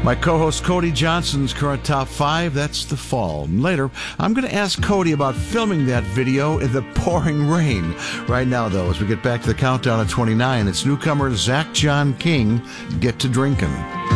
My co-host Cody Johnson's current top 5, that's the fall. And later, I'm going to ask Cody about filming that video in the pouring rain. Right now, though, as we get back to the countdown at 29, it's newcomer Zach John King, Get to Drinkin'.